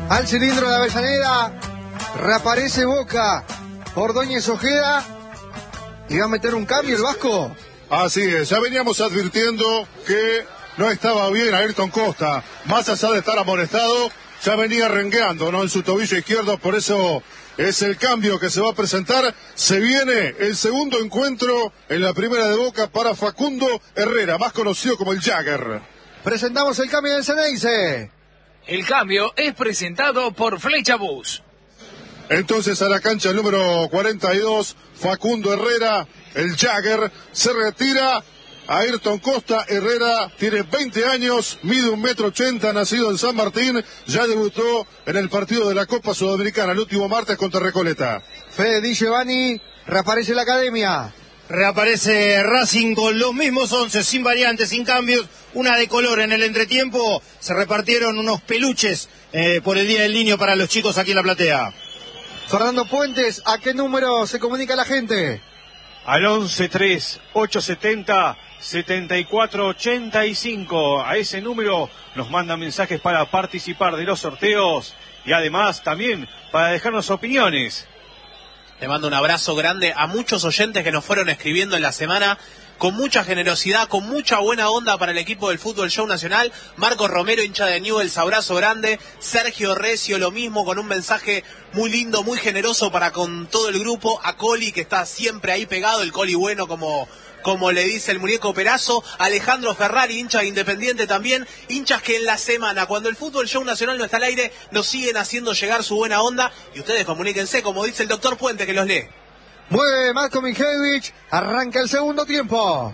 Al cilindro de Avellaneda, reaparece Boca, Ordóñez Ojeda, y va a meter un cambio el Vasco. Así es, ya veníamos advirtiendo que no estaba bien Ayrton Costa, más allá de estar amonestado, ya venía rengueando, ¿no?, en su tobillo izquierdo, por eso es el cambio que se va a presentar. Se viene el segundo encuentro en la primera de Boca para Facundo Herrera, más conocido como el Jagger. Presentamos el cambio del Ceneice. El cambio es presentado por Flecha Bus. Entonces a la cancha el número 42, Facundo Herrera, el Jagger, se retira. Ayrton Costa. Herrera tiene 20 años, mide 1,80 m, nacido en San Martín, ya debutó en el partido de la Copa Sudamericana el último martes contra Recoleta. Fede Di Giovanni, reaparece la academia. Reaparece Racing con los mismos 11, sin variantes, sin cambios, una de color en el entretiempo. Se repartieron unos peluches por el Día del Niño para los chicos aquí en la platea. Fernando Puentes, ¿a qué número se comunica la gente? Al 11-3-870-7485. A ese número nos mandan mensajes para participar de los sorteos y además también para dejarnos opiniones. Le mando un abrazo grande a muchos oyentes que nos fueron escribiendo en la semana con mucha generosidad, con mucha buena onda para el equipo del Fútbol Show Nacional. Marcos Romero, hincha de Newell's, abrazo grande. Sergio Recio, lo mismo, con un mensaje muy lindo, muy generoso para con todo el grupo. A Coli, que está siempre ahí pegado, el Coli bueno, como le dice el muñeco Perazo. Alejandro Ferrari, hincha de Independiente también. Hinchas que en la semana, cuando el Fútbol Show Nacional no está al aire, nos siguen haciendo llegar su buena onda. Y ustedes comuníquense, como dice el doctor Puente, que los lee. Mueve Marco Mijevich, arranca el segundo tiempo.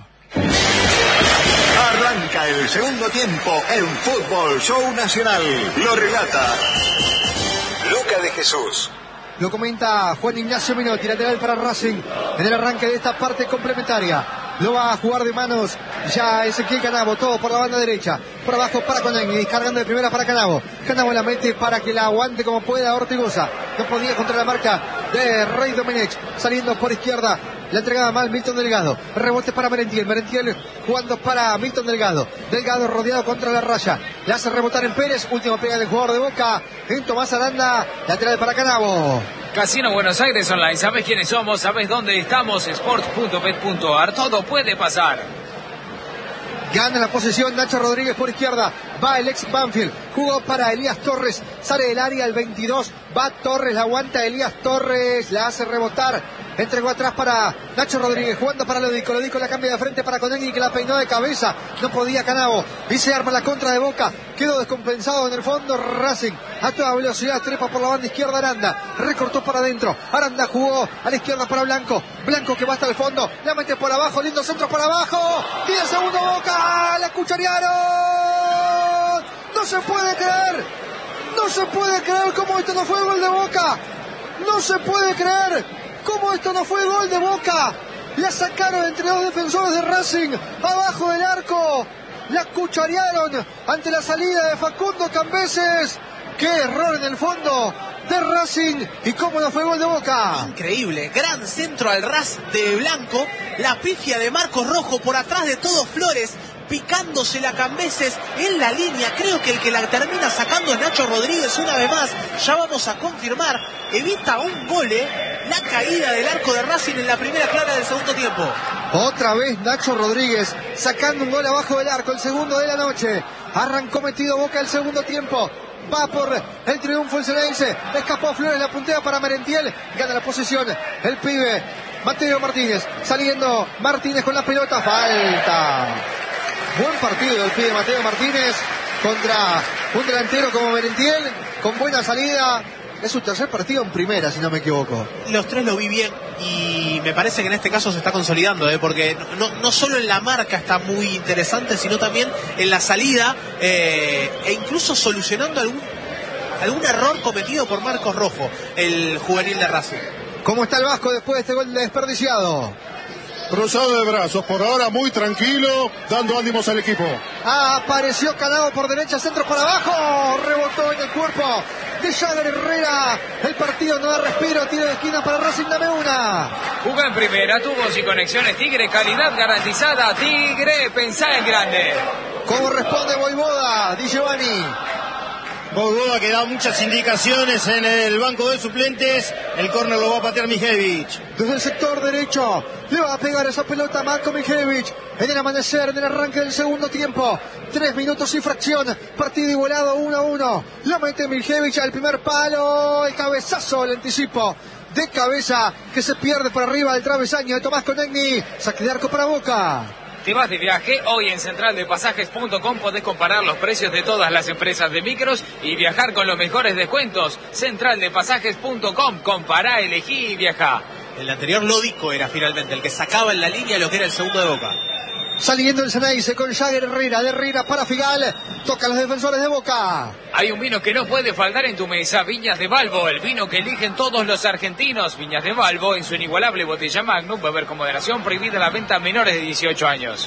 Arranca el segundo tiempo en Fútbol Show Nacional. Lo relata Luca de Jesús. Lo comenta Juan Ignacio Minotti, lateral para Racing en el arranque de esta parte complementaria. Lo va a jugar de manos ya Ezequiel Canavo, todo por la banda derecha. Por abajo para Conagui, cargando de primera para Canavo. Canavo la mete para que la aguante como pueda Ortigosa. No podía contra la marca de Rey Domenech. Saliendo por izquierda, la entregaba mal Milton Delgado. Rebote para Merentiel. Merentiel jugando para Milton Delgado. Delgado rodeado contra la raya. Le hace rebotar en Pérez. Último pega del jugador de Boca en Tomás Aranda. Lateral para Canavo. Casino Buenos Aires Online. ¿Sabes quiénes somos? ¿Sabes dónde estamos? Sports.bet.ar. Todo puede pasar. Gana la posesión Nacho Rodríguez por izquierda. Va el ex Banfield. Jugó para Elías Torres. Sale del área el 22. Va Torres. La aguanta Elías Torres. La hace rebotar. Entregó atrás para Nacho Rodríguez. Jugando para Lodico. Lodico la cambia de frente para Conagui, que la peinó de cabeza. No podía Canavo. Y se arma la contra de Boca. Quedó descompensado en el fondo Racing. A toda velocidad trepa por la banda izquierda Aranda. Recortó para adentro. Aranda jugó a la izquierda para Blanco. Blanco que va hasta el fondo. La mete por abajo. Lindo centro por abajo. 10 segundos Boca. La cucharearon. No se puede creer. No se puede creer cómo esto no fue gol de Boca. No se puede creer cómo esto no fue gol de Boca. La sacaron entre dos defensores de Racing. Abajo del arco. La cucharearon ante la salida de Facundo Cambeses. ¡Qué error en el fondo de Racing! ¿Y cómo no fue gol de Boca? Increíble, gran centro al ras de Blanco. La pifia de Marcos Rojo por atrás de todos Flores, picándose la Cambeses en la línea. Creo que el que la termina sacando es Nacho Rodríguez una vez más. Ya vamos a confirmar. Evita un gol, la caída del arco de Racing en la primera clara del segundo tiempo. Otra vez Nacho Rodríguez sacando un gol abajo del arco, el segundo de la noche. Arrancó metido Boca el segundo tiempo. Va por el triunfo el Ceneice. Escapó Flores, la puntea para Merentiel. Gana la posesión el pibe Mateo Martínez. Saliendo Martínez con la pelota. Falta. Buen partido del pibe Mateo Martínez contra un delantero como Merentiel, con buena salida. Es su tercer partido en primera, si no me equivoco. Los tres lo vi bien y me parece que en este caso se está consolidando, porque no solo en la marca está muy interesante, sino también en la salida e incluso solucionando algún error cometido por Marcos Rojo, el juvenil de Racing. ¿Cómo está el Vasco después de este gol desperdiciado? Cruzado de brazos, por ahora muy tranquilo, dando ánimos al equipo. Apareció Canavo por derecha, centro para abajo, rebotó en el cuerpo de Jagger Herrera. El partido no da respiro, tiro de esquina para Racing, dame una. Jugó en primera, tubos y conexiones Tigre, calidad garantizada. Tigre, pensá en grande. ¿Cómo responde Voivoda? Di Giovanni. Bogdova, que da muchas indicaciones en el banco de suplentes. El córner lo va a patear Mijevich. Desde el sector derecho le va a pegar esa pelota a Marko Mijevich en el amanecer, en el arranque del segundo tiempo. 3 minutos y fracción, partido igualado 1-1. Lo mete Mijevich al primer palo, el cabezazo, el anticipo de cabeza que se pierde por arriba del travesaño de Tomás Konechny. Saque de arco para Boca. ¿Te vas de viaje? Hoy en centraldepasajes.com podés comparar los precios de todas las empresas de micros y viajar con los mejores descuentos. Centraldepasajes.com, compará, elegí y viajá. El anterior Lodico era finalmente el que sacaba en la línea lo que era el segundo de Boca. Saliendo el Ceneice con Jagger Herrera, de Herrera para Figal, toca a los defensores de Boca. Hay un vino que no puede faltar en tu mesa, Viñas de Balbo, el vino que eligen todos los argentinos. Viñas de Balbo, en su inigualable botella Magnum, beber con moderación, prohibida la venta a menores de 18 años.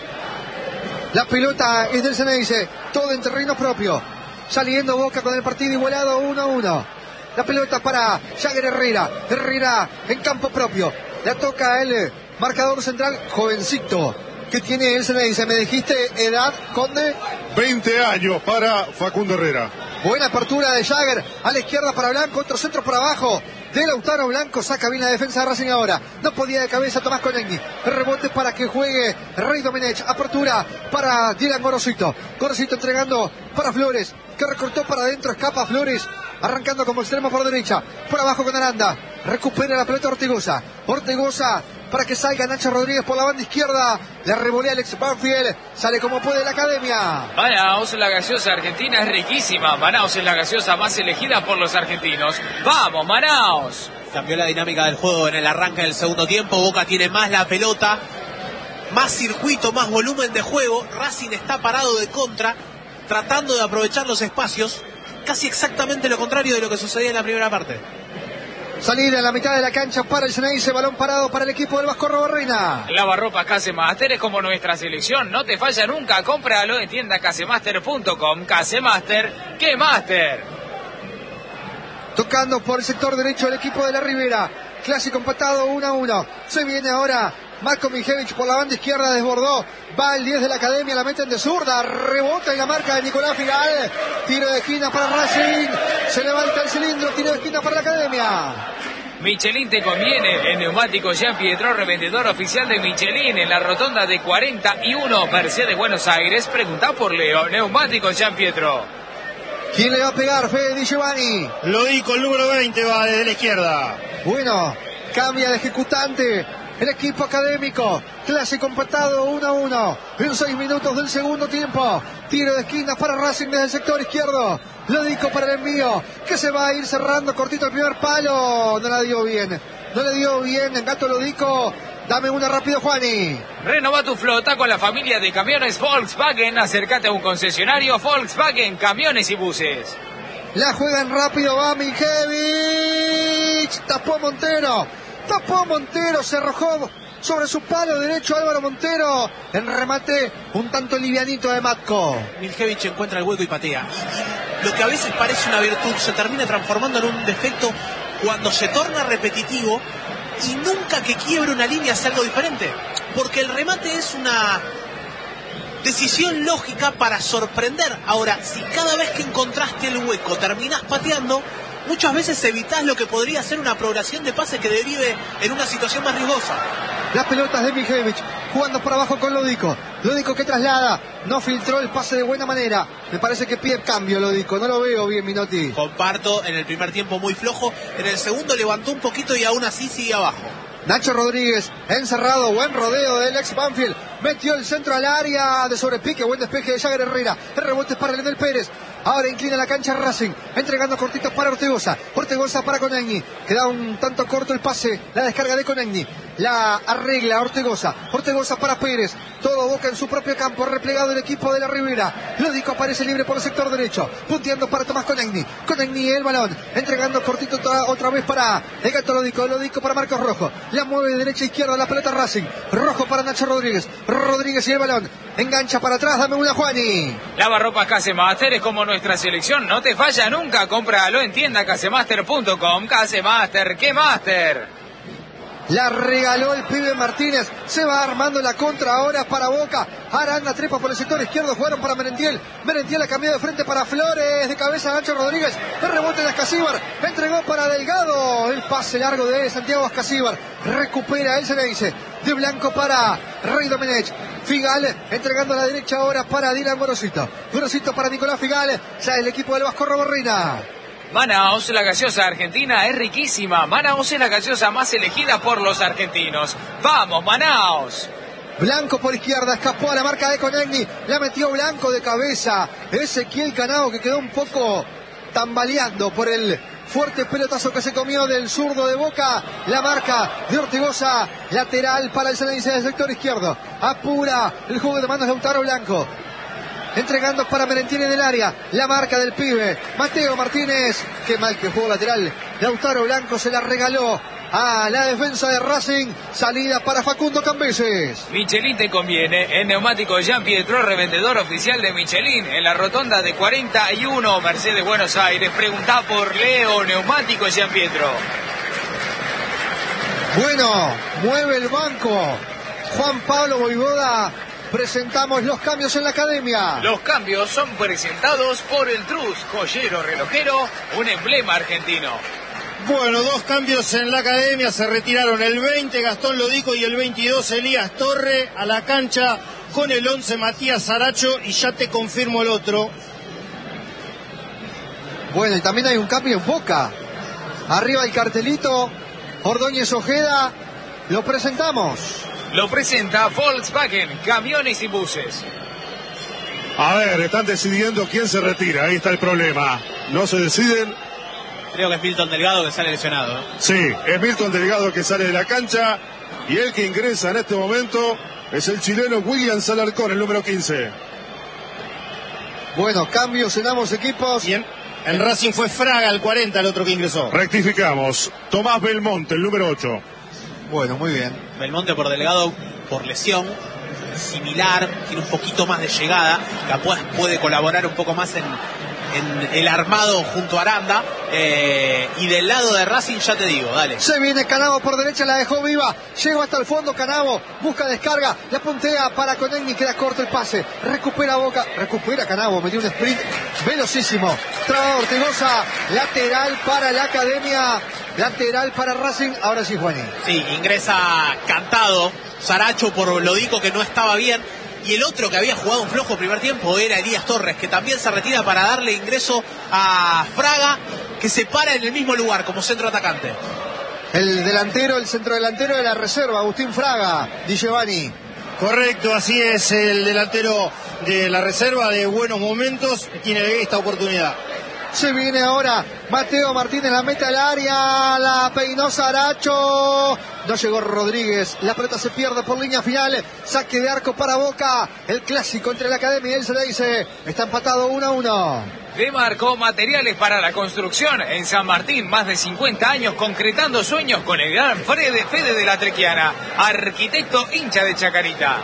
La pelota es del Ceneice, todo en terreno propio. Saliendo Boca con el partido igualado 1-1. La pelota para Jagger Herrera, Herrera en campo propio. La toca el marcador central, jovencito. ¿Qué tiene el Ceneice? Me dijiste edad, Conde. 20 años para Facundo Herrera. Buena apertura de Jagger a la izquierda para Blanco, otro centro por abajo de Lautaro. Blanco saca bien la defensa de Racing ahora. No podía de cabeza Tomás Konechny. El rebote para que juegue Rey Domenech. Apertura para Dylan Gorosito. Gorosito entregando para Flores, que recortó para adentro. Escapa Flores, arrancando como extremo por derecha. Por abajo con Aranda. Recupera la pelota Ortigosa. Ortigosa para que salga Nacho Rodríguez por la banda izquierda. Le revolea Alex Banfield. Sale como puede la academia. Manaus, la gaseosa argentina es riquísima. Manaus es la gaseosa más elegida por los argentinos. ¡Vamos, Manaus! Cambió la dinámica del juego en el arranque del segundo tiempo. Boca tiene más la pelota, más circuito, más volumen de juego. Racing está parado de contra, tratando de aprovechar los espacios. Casi exactamente lo contrario de lo que sucedía en la primera parte. Salida en la mitad de la cancha para el Ceneice, balón parado para el equipo del Vasco Robarrena. Lavarropas Casemaster es como nuestra selección, no te falla nunca, cómpralo en tienda casemaster.com. Casemaster, ¡qué máster! Tocando por el sector derecho el equipo de la Ribera. Clásico empatado 1-1. Se viene ahora Marko Mijevich por la banda izquierda, desbordó. Va el 10 de la academia, la meten de zurda. Rebota en la marca de Nicolás Figal. Tiro de esquina para Racing. Se levanta el cilindro, tiro de esquina para la academia. Michelin te conviene. El neumático Jean Pietro, revendedor oficial de Michelin en la rotonda de 41 Mercedes Buenos Aires. Preguntá por Leo. Neumáticos Jean Pietro. ¿Quién le va a pegar? Fede Di Giovanni. Lodico, el número 20, va desde la izquierda. Bueno, cambia de ejecutante el equipo académico. Clásico empatado 1-1 en 6 minutos del segundo tiempo. Tiro de esquina para Racing desde el sector izquierdo. Lodico para el envío, que se va a ir cerrando cortito el primer palo. No la dio bien, no le dio bien Gato Lodico. Dame una rápido, Juani. Renova tu flota con la familia de camiones Volkswagen. Acércate a un concesionario Volkswagen, camiones y buses. La juegan rápido, va Mijevich. Tapó Montero, se arrojó sobre su palo derecho Álvaro Montero. En remate, un tanto livianito de Matko. Mijevich encuentra el hueco y patea. Lo que a veces parece una virtud se termina transformando en un defecto cuando se torna repetitivo. Y nunca que quiebre una línea hace algo diferente. Porque el remate es una decisión lógica para sorprender. Ahora, si cada vez que encontraste el hueco terminás pateando, muchas veces evitás lo que podría ser una progresión de pase que derive en una situación más riesgosa. Las pelotas de Mijevich jugando por abajo con Lodico. Lodico que traslada, no filtró el pase de buena manera. Me parece que pide cambio Lodico, no lo veo bien, Minotti. Comparto, en el primer tiempo muy flojo, en el segundo levantó un poquito y aún así sigue abajo. Nacho Rodríguez, encerrado, buen rodeo del ex Banfield, metió el centro al área de sobrepique, buen despeje de Jagger Herrera, el rebote para Leonel Pérez, ahora inclina la cancha Racing, entregando cortitos para Ortigosa para Konechny, queda un tanto corto el pase, la descarga de Konechny, la arregla Ortigosa para Pérez, todo Boca en su propio campo, replegado el equipo de la Ribera, Lodico aparece libre por el sector derecho, punteando para Tomás Konechny el balón, entregando cortito otra vez para el Gato Lodico para Marcos Rojo, la mueve derecha a izquierda la pelota Racing, Rojo para Nacho Rodríguez y el balón, engancha para atrás, dame una Juani. Lavarropas Casemaster es como nuestra selección, no te falla nunca, cómpralo en tienda casemaster.com. Casemaster, ¿qué máster? La regaló el pibe Martínez. Se va armando la contra ahora para Boca. Aranda trepa por el sector izquierdo. Jugaron para Merentiel. Merentiel ha cambiado de frente para Flores. De cabeza Nacho Rodríguez. El rebote de Ascasíbar. Entregó para Delgado. El pase largo de Santiago Ascasíbar. Recupera el Ceneice. De Blanco para Rey Domenech. Figal entregando a la derecha ahora para Dylan Gorosito. Gorosito para Nicolás Figal. Ya el equipo del Vasco Roborrina. Manaos, la gaseosa argentina es riquísima. Manaos es la gaseosa más elegida por los argentinos. ¡Vamos, Manaos! Blanco por izquierda, escapó a la marca de Conegni. La metió Blanco de cabeza. Ezequiel Canao, que quedó un poco tambaleando por el fuerte pelotazo que se comió del zurdo de Boca. La marca de Ortigosa, lateral para el Ceneice del sector izquierdo. Apura el juego de manos de Lautaro Blanco. Entregando para Merentiel en el área. La marca del pibe Mateo Martínez. Qué mal que jugó lateral. Lautaro Blanco se la regaló a la defensa de Racing. Salida para Facundo Cambeses. Michelin te conviene. El neumático Jean Pietro, revendedor oficial de Michelin. En la rotonda de 41 Mercedes Buenos Aires. Preguntá por Leo, neumático Jean Pietro. Bueno, mueve el banco Juan Pablo Voivoda. Presentamos los cambios en la academia. Los cambios son presentados por el Trus, joyero relojero, un emblema argentino. Bueno, 2 cambios en la academia. Se retiraron el 20 Gastón Lodico y el 22 Elías Torre a la cancha con el 11 Matías Saracho. Y ya te confirmo el otro. Bueno, y también hay un cambio en Boca. Arriba el cartelito Ordóñez Ojeda. Lo presentamos. Lo presenta Volkswagen, camiones y buses. A ver, están decidiendo quién se retira. Ahí está el problema. No se deciden. Creo que es Milton Delgado que sale lesionado, ¿no? Sí, es Milton Delgado que sale de la cancha. Y el que ingresa en este momento es el chileno William Alarcón, el número 15. Bueno, cambios en ambos equipos. Bien. En Racing fue Fraga, el 40, el otro que ingresó. Rectificamos. Tomás Belmonte, el número 8. Bueno, muy bien. Belmonte por Delgado por lesión, similar, tiene un poquito más de llegada, capaz puede colaborar un poco más en el armado junto a Aranda, y del lado de Racing ya te digo, dale. Se viene Canavo por derecha, la dejó viva, llegó hasta el fondo Canavo, busca descarga, la puntea para Conegni, queda corto el pase, recupera Boca, recupera Canavo, metió un sprint velocísimo, traba Ortigosa, lateral para la academia, lateral para Racing, ahora sí Juaní. Sí, ingresa cantado Saracho por Lodico, que no estaba bien. Y el otro que había jugado un flojo primer tiempo era Elías Torres, que también se retira para darle ingreso a Fraga, que se para en el mismo lugar como centro atacante. El delantero, el centrodelantero de la reserva, Agustín Fraga, Di Giovanni. Correcto, así es, el delantero de la reserva de buenos momentos tiene esta oportunidad. Se viene ahora Mateo Martínez, la mete al área, la peinó Saracho, no llegó Rodríguez, la pelota se pierde por línea final, saque de arco para Boca, el clásico entre la academia y el Ceneice, está empatado 1-1. Demarco, materiales para la construcción en San Martín, más de 50 años concretando sueños con el gran Fede de la Trequiana, arquitecto hincha de Chacarita.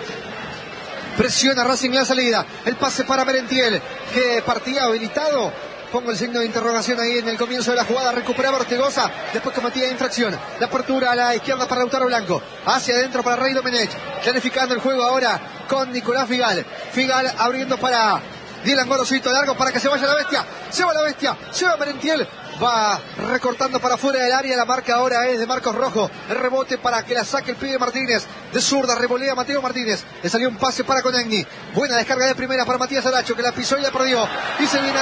Presiona Racing en la salida, el pase para Merentiel, que partía habilitado. Pongo el signo de interrogación ahí en el comienzo de la jugada. Recuperaba Ortigosa. Después cometía infracción. La apertura a la izquierda para Lautaro Blanco. Hacia adentro para Rey Domenech. Planificando el juego ahora con Nicolás Figal. Figal abriendo para Dylan Gorosito. Largo para que se vaya la bestia. Se va la bestia. Se va Merentiel. Va recortando para fuera del área. La marca ahora es de Marcos Rojo. El rebote para que la saque el pibe Martínez. De zurda revolea Mateo Martínez. Le salió un pase para Conegni. Buena descarga de primera para Matías Saracho, que la pisó y la perdió. Y se viene